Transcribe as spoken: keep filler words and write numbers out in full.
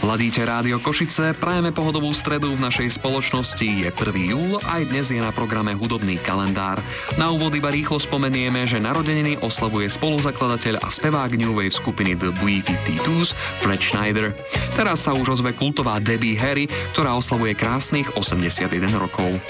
Ladíte Rádio Košice, prajeme pohodovú stredu v našej spoločnosti, je prvý júl, aj dnes je na programe hudobný kalendár. Na úvod iba rýchlo spomenieme, že narodeniny oslavuje spoluzakladateľ a spevák New Wave skupiny The B päťdesiatdva Fred Schneider. Teraz sa už ozve kultová Debbie Harry, ktorá oslavuje krásnych osemdesiatjeden rokov.